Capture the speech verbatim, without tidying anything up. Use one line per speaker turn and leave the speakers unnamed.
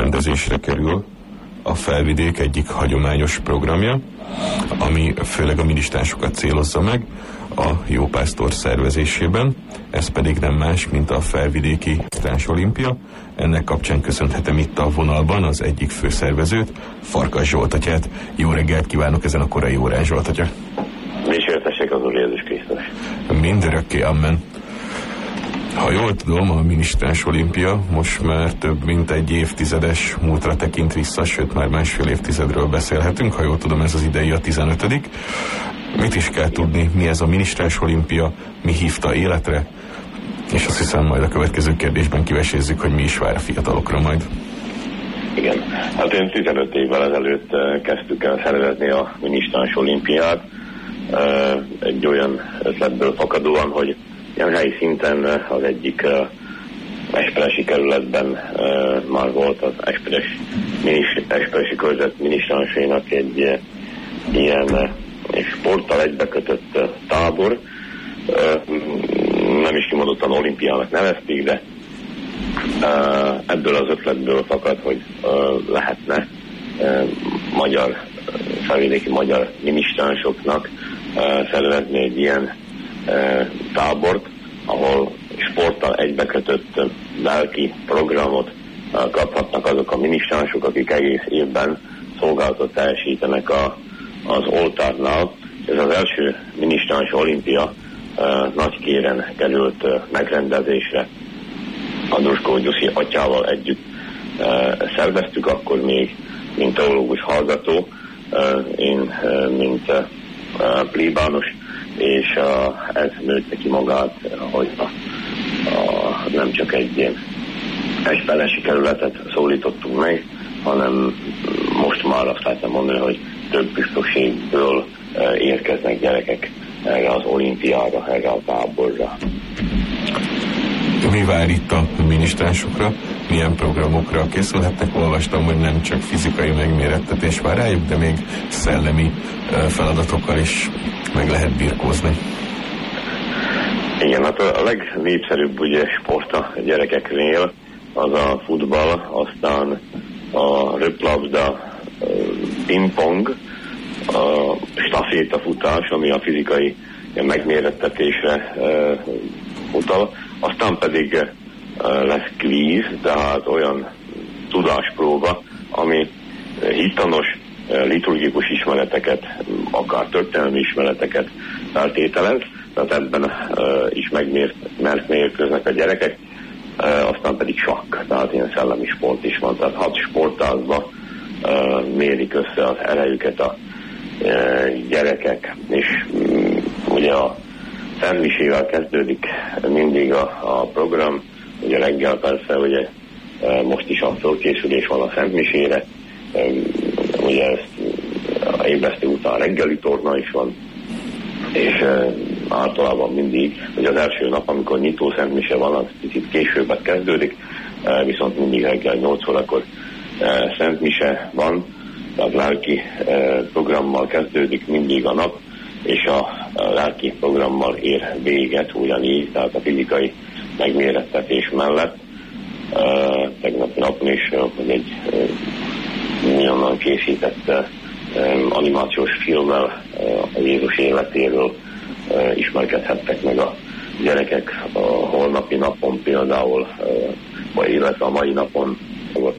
megrendezésre kerül a Felvidék egyik hagyományos programja, ami főleg a ministánsokat célozza meg a Jópásztor szervezésében. Ez pedig nem más, mint a Felvidéki Militáns Olimpia. Ennek kapcsán köszönhetem itt a vonalban az egyik főszervezőt, Farkas Zsolt atyát. Jó reggelt kívánok ezen a korai órán, Zsolt atya!
Dicsértessék az Úr Jézus Krisztus!
Mindörökké, amen! Ha jól tudom, a Militáns Olimpia most már több mint egy évtizedes múltra tekint vissza, sőt már másfél évtizedről beszélhetünk, ha jól tudom, ez az idei a tizenötödik. Mit is kell tudni, mi ez a Militáns Olimpia, mi hívta életre, és azt hiszem majd a következő kérdésben kivesézzük, hogy mi is vár a fiatalokra majd.
Igen, hát én tizenöt évvel ezelőtt kezdtük el szervezni a Militáns Olimpiát, egy olyan ötletből fakadóan, hogy ilyen helyi szinten az egyik Esperesi kerületben már volt az Esperes, Esperesi körzet minisztránsainak egy ilyen sporttal egybekötött tábor. Nem is kimondottan olimpiának nevezték, de ebből az ötletből fakad, hogy lehetne magyar, felvidéki magyar minisztránsoknak szervezni egy ilyen tábort, ahol sporttal egybekötött lelki programot kaphatnak azok a minisztránsok, akik egész évben szolgálatot teljesítenek a, az oltárnál. Ez az első Militáns Olimpia Nagykéren került megrendezésre. Andruskó Gyuszi atyával együtt szerveztük, akkor még mint teológus hallgató, én mint plébános, és uh, ez nőtte ki magát, hogy a, a, nem csak egy Esperesi kerületet szólítottunk meg, hanem most már azt lehetne mondani, hogy több püspökségből uh, érkeznek gyerekek erre az olimpiára, erre a táborra.
Mi vár itt a minisztránsokra? Milyen programokra készülhetnek? Olvastam, hogy nem csak fizikai megmérettetés vár rájuk, de még szellemi feladatokkal is meg lehet birkózni.
Igen, hát a legnépszerűbb ugye sport a gyerekeknél az a futball, aztán a röplabda, pingpong, a stafétafutás, ami a fizikai megmérettetésre utal, aztán pedig lesz kvíz, tehát olyan tudáspróba, ami hittanos, liturgikus ismereteket, akár történelmi ismereteket feltételez, tehát ebben uh, is megmérkőznek a gyerekek, uh, aztán pedig sakk, tehát ilyen szellemi sport is van, tehát hat sportágba uh, mérik össze az erejüket a uh, gyerekek, és um, ugye a szentmisével kezdődik mindig a, a program, ugye reggel persze, ugye uh, most is a fölkészülés van a szentmisére, um, ugye ezt a ébresztő után reggeli torna is van, és uh, általában mindig, hogy az első nap, amikor nyitó szentmise van, az picit későbbet kezdődik, uh, viszont mindig reggel nyolc órakor uh, szentmise van, tehát lelki uh, programmal kezdődik mindig a nap, és a, a lelki programmal ér véget ugyanígy, tehát a fizikai megmérettetés mellett. Uh, tegnapi napon is, hogy egy uh, onnan készített uh, animációs filmmel uh, a Jézus életéről uh, ismerkedhettek meg a gyerekek a holnapi napon például, uh, vagy illetve a mai napon